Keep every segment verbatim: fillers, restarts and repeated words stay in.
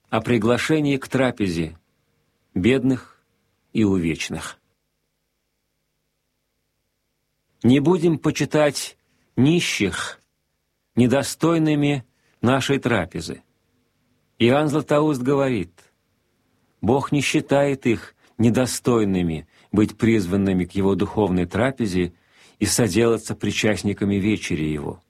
о приглашении к трапезе бедных и увечных. Не будем почитать нищих недостойными нашей трапезы. Иоанн Златоуст говорит: Бог не считает их недостойными быть призванными к Его духовной трапезе и соделаться причастниками вечери Его.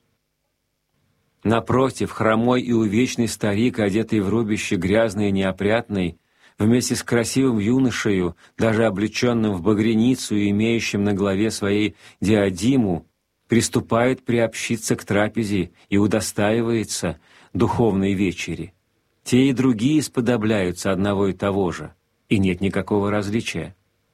Напротив, хромой и увечный старик, одетый в рубище грязный и неопрятный, вместе с красивым юношею, даже облеченным в багряницу и имеющим на голове своей диадиму, приступает приобщиться к трапезе и удостаивается духовной вечери. Те и другие сподобляются одного и того же, и нет никакого различия.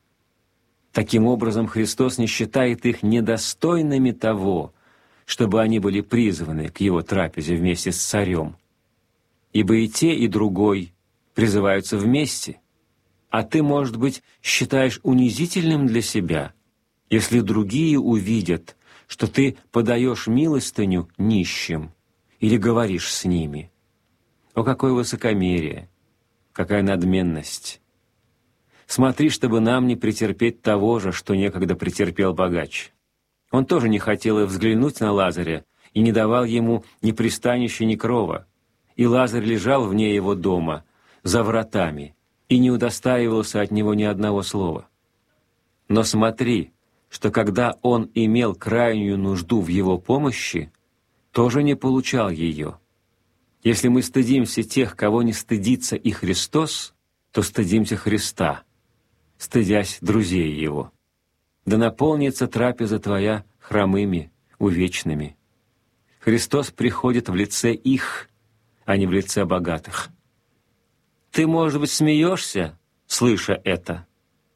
Таким образом, Христос не считает их недостойными того, чтобы они были призваны к Его трапезе вместе с царем. Ибо и те, и другой призываются вместе, а ты, может быть, считаешь унизительным для себя, если другие увидят, что ты подаешь милостыню нищим или говоришь с ними. О, какое высокомерие, какая надменность! Смотри, чтобы нам не претерпеть того же, что некогда претерпел богач. Он тоже не хотел и взглянуть на Лазаря, и не давал ему ни пристанища, ни крова. И Лазарь лежал вне его дома, за вратами, и не удостаивался от него ни одного слова. Но смотри, что когда он имел крайнюю нужду в его помощи, тоже не получал ее. Если мы стыдимся тех, кого не стыдится и Христос, то стыдимся Христа, стыдясь друзей Его. Да наполнится трапеза твоя хромыми, увечными. Христос приходит в лице их, а не в лице богатых. Ты, может быть, смеешься, слыша это?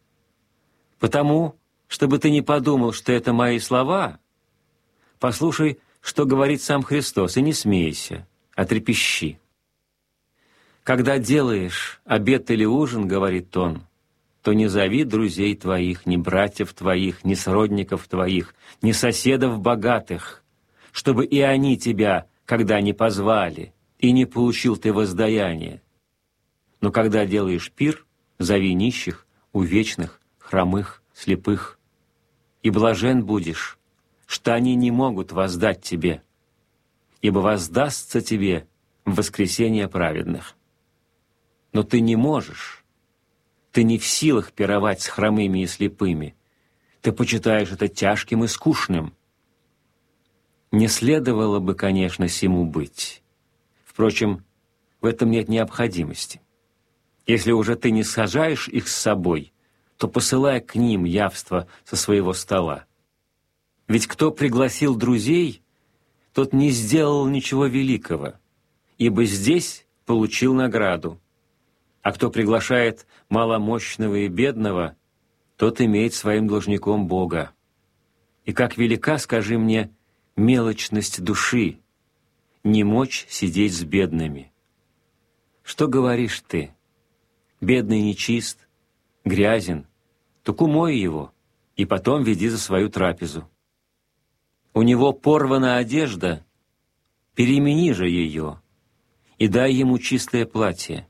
Потому, чтобы ты не подумал, что это мои слова, послушай, что говорит сам Христос, и не смейся, а трепещи. Когда делаешь обед или ужин, говорит Он, то не зови друзей твоих, ни братьев твоих, ни сродников твоих, ни соседов богатых, чтобы и они тебя, когда не позвали, и не получил ты воздаяние. Но когда делаешь пир, зови нищих, увечных, хромых, слепых, и блажен будешь, что они не могут воздать тебе, ибо воздастся тебе в воскресение праведных. Но ты не можешь, ты не в силах пировать с хромыми и слепыми, ты почитаешь это тяжким и скучным. Не следовало бы, конечно, сему быть. Впрочем, в этом нет необходимости. Если уже ты не сажаешь их с собой, то посылай к ним явство со своего стола. Ведь кто пригласил друзей, тот не сделал ничего великого, ибо здесь получил награду. А кто приглашает маломощного и бедного, тот имеет своим должником Бога. И как велика, скажи мне, мелочность души, не мочь сидеть с бедными. Что говоришь ты? Бедный нечист, грязен, так умой его, и потом веди за свою трапезу. У него порвана одежда, перемени же ее, и дай ему чистое платье.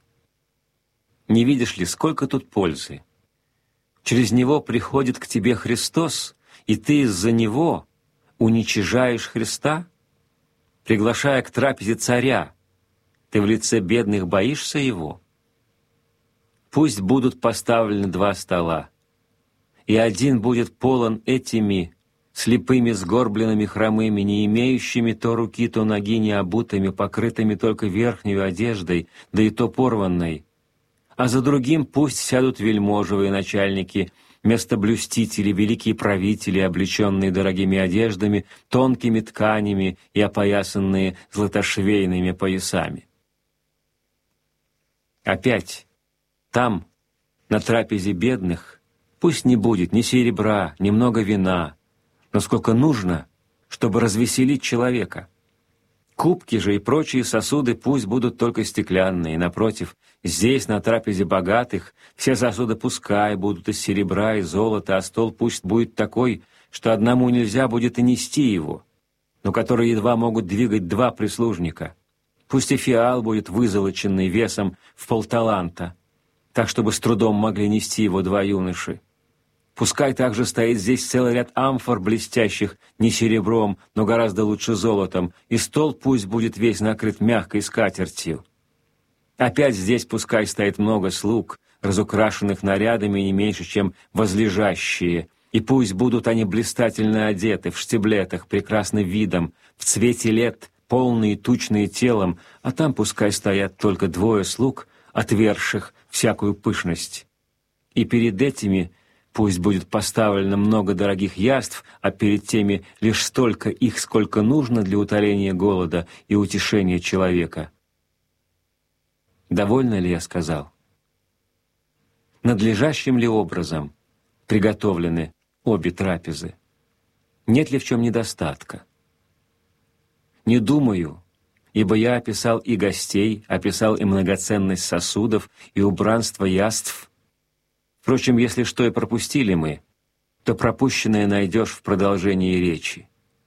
Не видишь ли, сколько тут пользы? Через него приходит к тебе Христос, и ты из-за него уничижаешь Христа? Приглашая к трапезе царя, ты в лице бедных боишься его? Пусть будут поставлены два стола, и один будет полон этими слепыми, сгорбленными, хромыми, не имеющими то руки, то ноги, не обутыми, покрытыми только верхней одеждой, да и то порванной. А за другим пусть сядут вельможевые начальники, местоблюстители, великие правители, облеченные дорогими одеждами, тонкими тканями и опоясанные златошвейными поясами. Опять, там, на трапезе бедных, пусть не будет ни серебра, ни много вина, но сколько нужно, чтобы развеселить человека. Кубки же и прочие сосуды пусть будут только стеклянные, напротив, здесь, на трапезе богатых, все сосуды пускай будут из серебра и золота, а стол пусть будет такой, что одному нельзя будет и нести его, но который едва могут двигать два прислужника. Пусть и фиал будет вызолоченный весом в полталанта, так, чтобы с трудом могли нести его два юноши. Пускай также стоит здесь целый ряд амфор блестящих, не серебром, но гораздо лучше золотом, и стол пусть будет весь накрыт мягкой скатертью. Опять здесь пускай стоит много слуг, разукрашенных нарядами не меньше, чем возлежащие, и пусть будут они блистательно одеты, в штиблетах, прекрасным видом, в цвете лет, полные тучные телом, а там пускай стоят только двое слуг, отвергших всякую пышность. И перед этими пусть будет поставлено много дорогих яств, а перед теми лишь столько их, сколько нужно для утоления голода и утешения человека. Довольно ли я сказал? Надлежащим ли образом приготовлены обе трапезы? Нет ли в чем недостатка? Не думаю, ибо я описал и гостей, описал и многоценность сосудов, и убранство яств. Впрочем, если что и пропустили мы, то пропущенное найдешь в продолжении речи.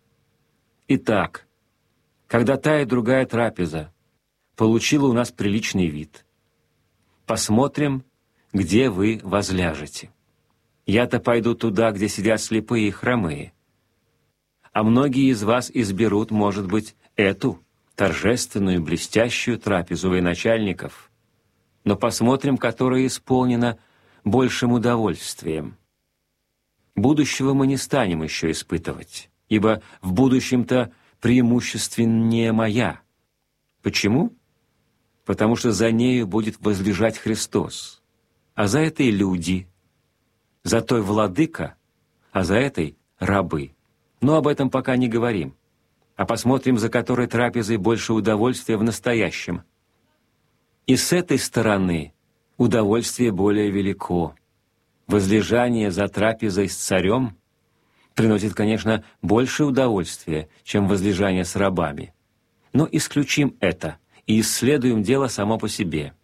Итак, когда та и другая трапеза получила у нас приличный вид, посмотрим, где вы возляжете. Я-то пойду туда, где сидят слепые и хромые. А многие из вас изберут, может быть, эту торжественную, блестящую трапезу военачальников, но посмотрим, которая исполнена большим удовольствием. Будущего мы не станем еще испытывать, ибо в будущем-то преимущественнее моя. Почему? Потому что за нею будет возлежать Христос, а за этой люди, за той владыка, а за этой рабы. Но об этом пока не говорим, а посмотрим, за которой трапезой больше удовольствия в настоящем. И с этой стороны удовольствие более велико. Возлежание за трапезой с царем приносит, конечно, больше удовольствия, чем возлежание с рабами. Но исключим это и исследуем дело само по себе.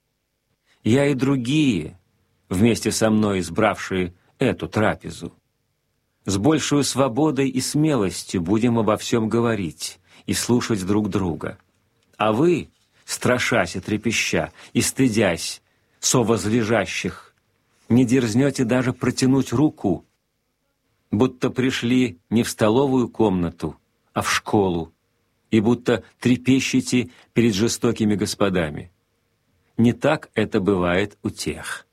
Я и другие, вместе со мной избравшие эту трапезу, с большей свободой и смелостью будем обо всем говорить и слушать друг друга. А вы, страшась и трепеща, и стыдясь совозлежащих, не дерзнете даже протянуть руку, будто пришли не в столовую комнату, а в школу, и будто трепещете перед жестокими господами. Не так это бывает у тех.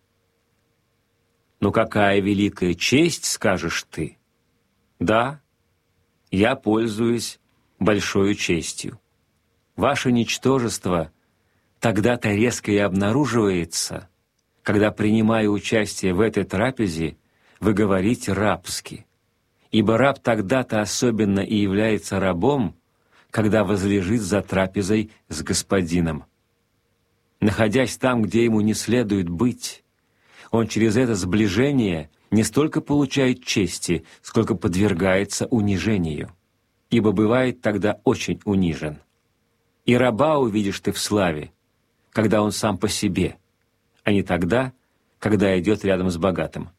Но какая великая честь, скажешь ты? Да, я пользуюсь большой честью. Ваше ничтожество тогда-то резко и обнаруживается, когда, принимая участие в этой трапезе, вы говорите рабски. Ибо раб тогда-то особенно и является рабом, когда возлежит за трапезой с господином. Находясь там, где ему не следует быть, он через это сближение не столько получает чести, сколько подвергается унижению, ибо бывает тогда очень унижен. И раба увидишь ты в славе, когда он сам по себе, а не тогда, когда идет рядом с богатым.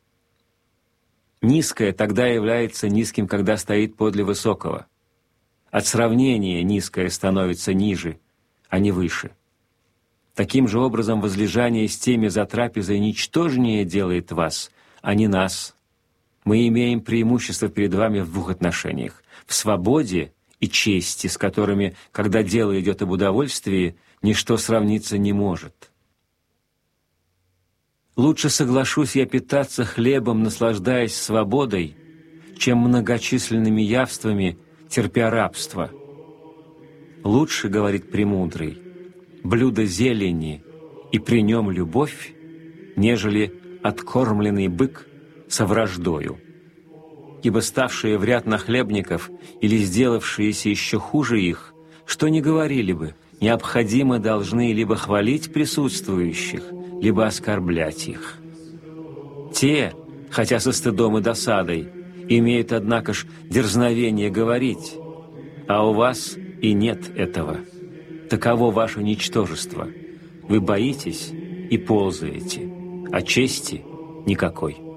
Низкое тогда является низким, когда стоит подле высокого. От сравнения низкое становится ниже, а не выше. Таким же образом возлежание с теми за трапезой ничтожнее делает вас, а не нас. Мы имеем преимущество перед вами в двух отношениях: в свободе и чести, с которыми, когда дело идет об удовольствии, ничто сравниться не может. Лучше соглашусь я питаться хлебом, наслаждаясь свободой, чем многочисленными явствами, терпя рабство. Лучше, говорит премудрый, блюдо зелени и при нем любовь, нежели откормленный бык со враждою. Ибо ставшие в ряд нахлебников или сделавшиеся еще хуже их, что ни говорили бы, необходимо должны либо хвалить присутствующих, либо оскорблять их. Те, хотя со стыдом и досадой, имеют, однако ж, дерзновение говорить, а у вас и нет этого. Таково ваше ничтожество. Вы боитесь и ползаете, а чести никакой.